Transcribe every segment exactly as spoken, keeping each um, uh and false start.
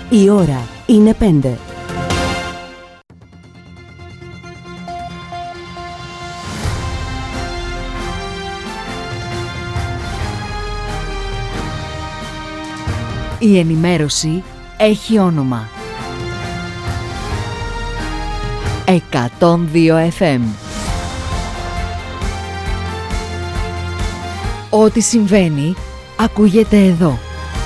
Η ώρα είναι πέντε. Η ενημέρωση έχει όνομα. εκατόν δύο εφ εμ. Ό,τι συμβαίνει, ακούγεται εδώ.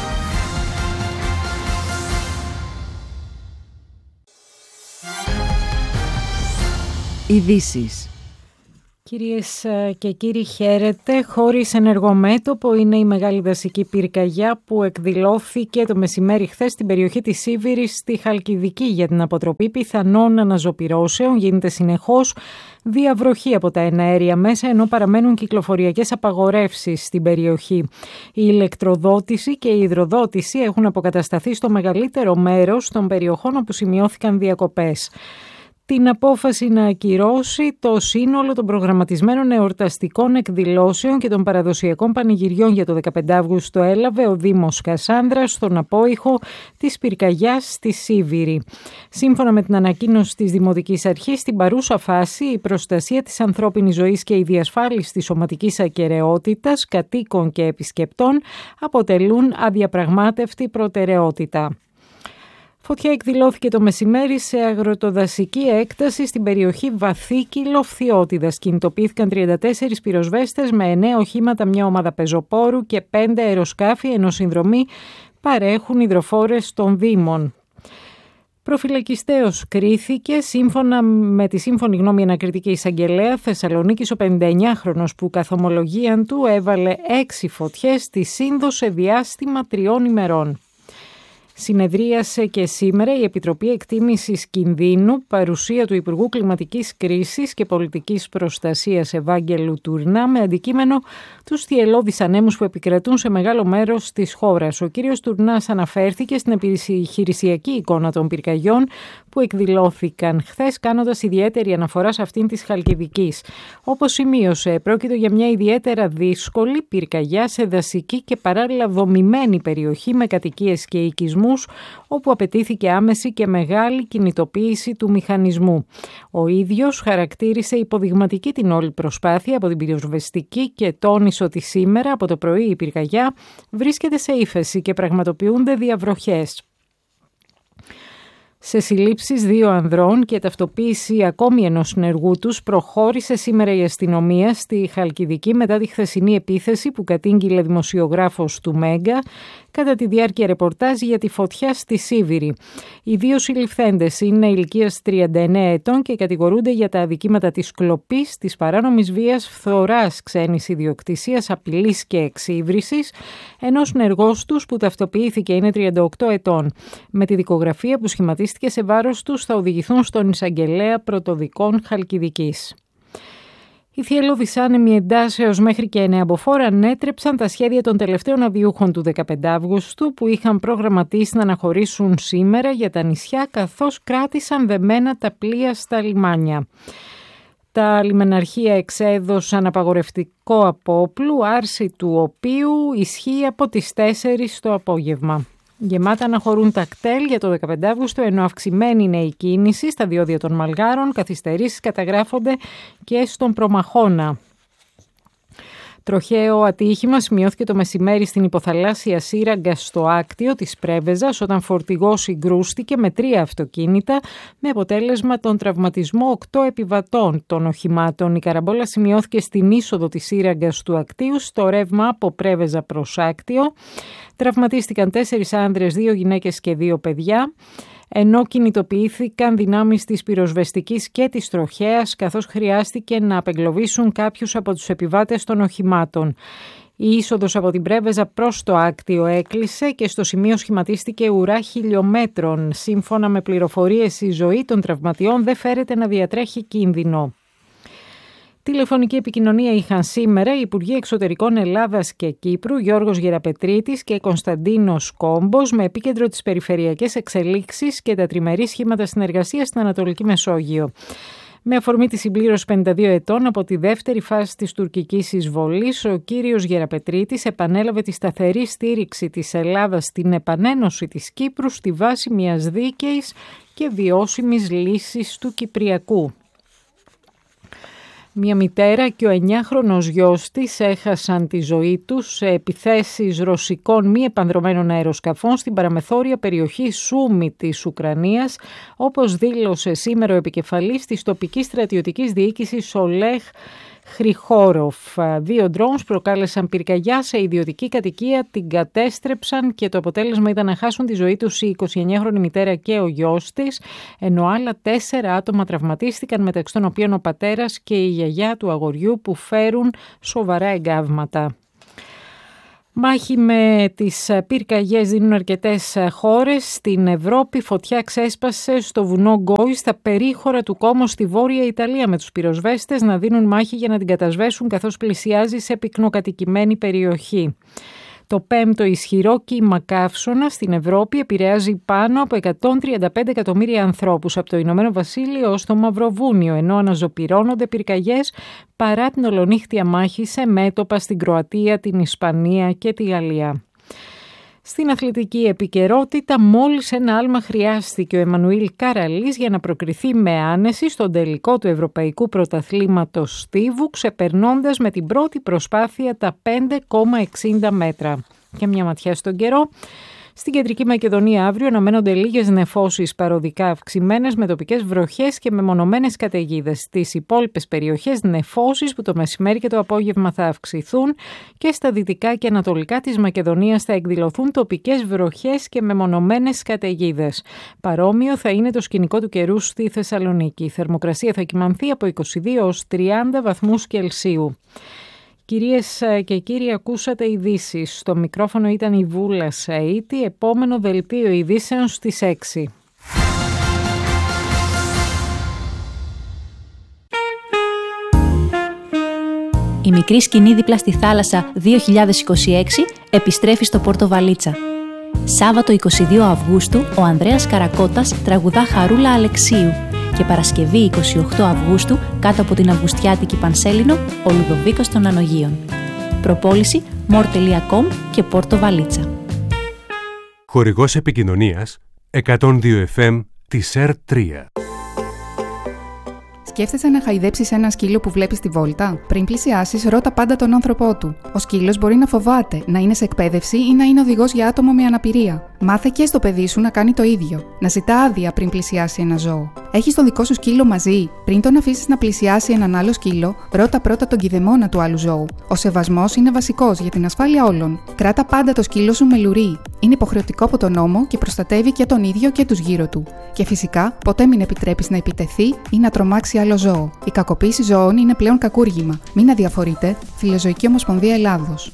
Ειδήσεις. Κυρίες και κύριοι, χαίρετε. Χωρίς ενεργό μέτωπο είναι η μεγάλη δασική πυρκαγιά που εκδηλώθηκε το μεσημέρι χθες στην περιοχή της Σίβηρης στη Χαλκιδική. Για την αποτροπή πιθανών αναζωπυρώσεων γίνεται συνεχώς διαβροχή από τα εναέρια μέσα, ενώ παραμένουν κυκλοφοριακές απαγορεύσεις στην περιοχή. Η ηλεκτροδότηση και η υδροδότηση έχουν αποκατασταθεί στο μεγαλύτερο μέρος των περιοχών όπου σημειώθηκαν διακοπές. Την απόφαση να ακυρώσει το σύνολο των προγραμματισμένων εορταστικών εκδηλώσεων και των παραδοσιακών πανηγυριών για το δεκαπέντε Αυγούστου έλαβε ο Δήμος Κασάνδρας στον απόϊχο της πυρκαγιάς στη Σίβηρη. Σύμφωνα με την ανακοίνωση της Δημοτικής Αρχής, στην παρούσα φάση η προστασία της ανθρώπινης ζωής και η διασφάλιση της σωματικής ακεραιότητας κατοίκων και επισκεπτών αποτελούν αδιαπραγμάτευτη προτεραιότητα. Φωτιά εκδηλώθηκε το μεσημέρι σε αγροτοδασική έκταση στην περιοχή Βαθύκυλο Φθιώτιδας. Κινητοποιήθηκαν τριάντα τέσσερις πυροσβέστες με εννέα οχήματα, μια ομάδα πεζοπόρου και πέντε αεροσκάφη, ενώ συνδρομή παρέχουν υδροφόρες των Δήμων. Προφυλακιστέως κρίθηκε, σύμφωνα με τη σύμφωνη γνώμη ανακριτική εισαγγελέα Θεσσαλονίκης, ο πενηνταεννιάχρονος που καθ' ομολογίαν του έβαλε έξι φωτιές στη Σύνδο σε διάστημα τριών ημερών. Συνεδρίασε και σήμερα η Επιτροπή Εκτίμησης Κινδύνου, παρουσία του Υπουργού Κλιματικής Κρίσης και Πολιτικής Προστασίας Ευάγγελου Τουρνά, με αντικείμενο τους θυελλώδεις ανέμους που επικρατούν σε μεγάλο μέρος της χώρας. Ο κύριος Τουρνάς αναφέρθηκε στην επιχειρησιακή εικόνα των πυρκαγιών που εκδηλώθηκαν χθες, κάνοντας ιδιαίτερη αναφορά σε αυτήν της Χαλκιδικής. Όπως σημείωσε, πρόκειται για μια ιδιαίτερα δύσκολη πυρκαγιά σε δασική και παράλληλα δομημένη περιοχή με κατοικίες και οικισμούς, όπου απαιτήθηκε άμεση και μεγάλη κινητοποίηση του μηχανισμού. Ο ίδιος χαρακτήρισε υποδειγματική την όλη προσπάθεια από την πυροσβεστική και τόνισε ότι σήμερα από το πρωί η πυρκαγιά βρίσκεται σε ύφεση και πραγματοποιούνται διαβροχές. Σε συλλήψεις δύο ανδρών και ταυτοποίηση ακόμη ενός συνεργού τους προχώρησε σήμερα η αστυνομία στη Χαλκιδική μετά τη χθεσινή επίθεση που κατήγγειλε δημοσιογράφος του Μέγκα κατά τη διάρκεια ρεπορτάζ για τη φωτιά στη Σίβηρη. Οι δύο συλληφθέντες είναι ηλικίας τριάντα εννέα ετών και κατηγορούνται για τα αδικήματα της κλοπής, της παράνομης βίας, φθοράς ξένης ιδιοκτησίας, απειλής και εξύβρισης, ενώ συνεργός τους που ταυτοποιήθηκε είναι τριάντα οκτώ ετών. Με τη δικογραφία που σχηματίστηκε σε βάρος τους θα οδηγηθούν στον εισαγγελέα πρωτοδικών Χαλκιδικής. Οι θυελλώδεις άνεμοι εντάσεως μέχρι και νεαμποφόρα ανέτρεψαν τα σχέδια των τελευταίων αδιούχων του δεκαπέντε Αυγούστου που είχαν προγραμματίσει να αναχωρήσουν σήμερα για τα νησιά, καθώς κράτησαν δεμένα τα πλοία στα λιμάνια. Τα λιμεναρχεία εξέδωσαν απαγορευτικό απόπλου, άρση του οποίου ισχύει από τις τέσσερις το απόγευμα. Γεμάτα αναχωρούν τα κτέλ για το δεκαπέντε Αυγούστου, ενώ αυξημένη είναι η κίνηση στα διόδια των Μαλγάρων. Καθυστερήσεις καταγράφονται και στον Προμαχώνα. Τροχαίο ατύχημα σημειώθηκε το μεσημέρι στην υποθαλάσσια σύραγγα στο Άκτιο της Πρέβεζας, όταν φορτηγός συγκρούστηκε με τρία αυτοκίνητα, με αποτέλεσμα τον τραυματισμό οκτώ επιβατών των οχημάτων. Η καραμπόλα σημειώθηκε στην είσοδο της σύραγγας του Ακτίου, στο ρεύμα από Πρέβεζα προς Άκτιο. Τραυματίστηκαν τέσσερις άνδρες, δύο γυναίκες και δύο παιδιά, ενώ κινητοποιήθηκαν δυνάμεις της πυροσβεστικής και της τροχέας, καθώς χρειάστηκε να απεγκλωβίσουν κάποιους από τους επιβάτες των οχημάτων. Η είσοδος από την Πρέβεζα προς το Άκτιο έκλεισε και στο σημείο σχηματίστηκε ουρά χιλιόμετρων. Σύμφωνα με πληροφορίες, η ζωή των τραυματιών δεν φέρεται να διατρέχει κίνδυνο. Τηλεφωνική επικοινωνία είχαν σήμερα οι Υπουργοί Εξωτερικών Ελλάδας και Κύπρου, Γιώργος Γεραπετρίτης και Κωνσταντίνος Κόμπος, με επίκεντρο τις περιφερειακές εξελίξεις και τα τριμερή σχήματα συνεργασίας στην Ανατολική Μεσόγειο. Με αφορμή τη συμπλήρωση πενήντα δύο ετών από τη δεύτερη φάση της τουρκικής εισβολής, ο κύριος Γεραπετρίτης επανέλαβε τη σταθερή στήριξη της Ελλάδας στην επανένωση της Κύπρου στη βάση μιας δίκαιης και βιώσιμης λύσης του Κυπριακού. Μια μητέρα και ο εννιάχρονος γιος της έχασαν τη ζωή τους σε επιθέσεις ρωσικών μη επανδρωμένων αεροσκαφών στην παραμεθόρια περιοχή Σούμι της Ουκρανίας, όπως δήλωσε σήμερα ο επικεφαλής της τοπικής στρατιωτικής διοίκησης Ολέχ Χρυχόροφ. Δύο ντρόουνς προκάλεσαν πυρκαγιά σε ιδιωτική κατοικία, την κατέστρεψαν και το αποτέλεσμα ήταν να χάσουν τη ζωή τους η εικοσιεννιάχρονη μητέρα και ο γιος της, ενώ άλλα τέσσερα άτομα τραυματίστηκαν, μεταξύ των οποίων ο πατέρας και η γιαγιά του αγοριού που φέρουν σοβαρά εγκάβματα. Μάχη με τις πυρκαγιές δίνουν αρκετές χώρες. Στην Ευρώπη φωτιά ξέσπασε στο βουνό Γκόι στα περίχωρα του Κόμο στη Βόρεια Ιταλία, με τους πυροσβέστες να δίνουν μάχη για να την κατασβέσουν καθώς πλησιάζει σε πυκνοκατοικημένη περιοχή. Το πέμπτο ισχυρό κύμα καύσωνα στην Ευρώπη επηρεάζει πάνω από εκατόν τριάντα πέντε εκατομμύρια ανθρώπους από το Ηνωμένο Βασίλειο ως το Μαυροβούνιο, ενώ αναζωπυρώνονται πυρκαγιές παρά την ολονύχτια μάχη σε μέτωπα στην Κροατία, την Ισπανία και τη Γαλλία. Στην αθλητική επικαιρότητα, μόλις ένα άλμα χρειάστηκε ο Εμμανουήλ Καραλής για να προκριθεί με άνεση στον τελικό του Ευρωπαϊκού Πρωταθλήματος στίβου, ξεπερνώντας με την πρώτη προσπάθεια τα πέντε κόμμα εξήντα μέτρα. Και μια ματιά στον καιρό. Στην Κεντρική Μακεδονία αύριο αναμένονται λίγες νεφώσεις παροδικά αυξημένες με τοπικές βροχές και μεμονωμένες καταιγίδες. Στις υπόλοιπες περιοχές νεφώσεις που το μεσημέρι και το απόγευμα θα αυξηθούν και στα δυτικά και ανατολικά της Μακεδονίας θα εκδηλωθούν τοπικές βροχές και μεμονωμένες καταιγίδες. Παρόμοιο θα είναι το σκηνικό του καιρού στη Θεσσαλονίκη. Η θερμοκρασία θα κυμανθεί από είκοσι δύο έως τριάντα βαθμούς Κελσίου. Κυρίες και κύριοι, ακούσατε ειδήσεις. Στο μικρόφωνο ήταν η Βούλα Σαΐτη. Επόμενο δελτίο ειδήσεων στις έξι. Η μικρή σκηνή δίπλα στη θάλασσα δύο χιλιάδες είκοσι έξι επιστρέφει στο Πόρτο Βαλίτσα. Σάββατο εικοστή δεύτερη Αυγούστου ο Ανδρέας Καρακώτας τραγουδά Χαρούλα Αλεξίου και Παρασκευή εικοστή όγδοη Αυγούστου κάτω από την Αυγουστιάτικη Πανσέλινο ο Λουδοβίκος των Ανογείων. Προπόληση μορ τελεία κομ και Πόρτο Βαλίτσα. Χορηγός επικοινωνίας εκατόν δύο εφ εμ της ΕΡ τρία. Σκέφτεσαι να χαϊδέψεις ένα σκύλο που βλέπεις στη βόλτα? Πριν πλησιάσεις, ρώτα πάντα τον άνθρωπό του. Ο σκύλος μπορεί να φοβάται, να είναι σε εκπαίδευση ή να είναι οδηγός για άτομο με αναπηρία. Μάθε και στο παιδί σου να κάνει το ίδιο. Να ζητά άδεια πριν πλησιάσει ένα ζώο. Έχεις τον δικό σου σκύλο μαζί? Πριν τον αφήσεις να πλησιάσει έναν άλλο σκύλο, ρώτα πρώτα τον κηδεμόνα του άλλου ζώου. Ο σεβασμός είναι βασικός για την ασφάλεια όλων. Κράτα πάντα το σκύλο σου με λουρί. Είναι υποχρεωτικό από τον νόμο και προστατεύει και τον ίδιο και τους γύρω του. Και φυσικά, ποτέ μην επιτρέπεις να επιτεθεί ή να τρομάξει άλλο ζώο. Η κακοποίηση ζώων είναι πλέον κακούργημα. Μην αδιαφορείτε. Φιλοζωική Ομοσπονδία Ελλάδος.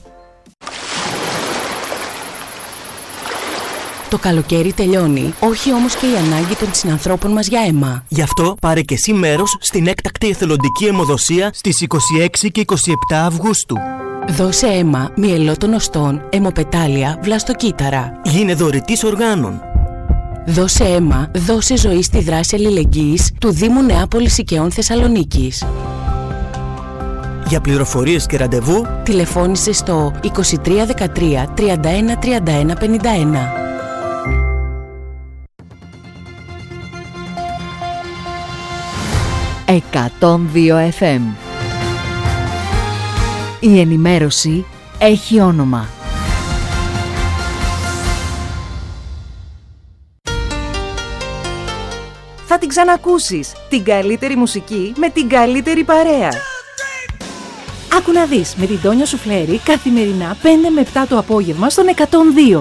Το καλοκαίρι τελειώνει, όχι όμως και η ανάγκη των συνανθρώπων μας για αίμα. Γι' αυτό πάρε και εσύ μέρος στην έκτακτη εθελοντική αιμοδοσία στις είκοσι έξι και είκοσι επτά Αυγούστου. Δώσε αίμα μυελό των οστών, αιμοπετάλια, βλαστοκύτταρα. Γίνε δωρητής οργάνων. Δώσε αίμα, δώσε ζωή στη δράση αλληλεγγύης του Δήμου Νεάπολης Οικαιών Θεσσαλονίκης. Για πληροφορίες και ραντεβού, τηλεφώνησε στο είκοσι τρία δεκατρία τριάντα ένα τριάντα ένα πενήντα ένα. εκατόν δύο εφ εμ. Η ενημέρωση έχει όνομα. Θα την ξανακούσεις. Την καλύτερη μουσική με την καλύτερη παρέα. Άκου να δεις με την Τόνια Σουφλέρη καθημερινά πέντε με επτά το απόγευμα στον εκατόν δύο.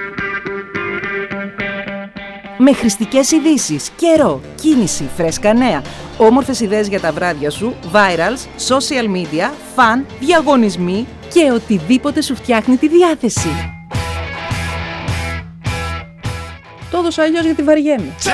Με χρηστικές ειδήσεις, καιρό, κίνηση, φρέσκα νέα, όμορφες ιδέες για τα βράδια σου, virals, social media, φαν, διαγωνισμοί και οτιδήποτε σου φτιάχνει τη διάθεση. Το έδωσα αλλιώς γιατί βαριέμαι.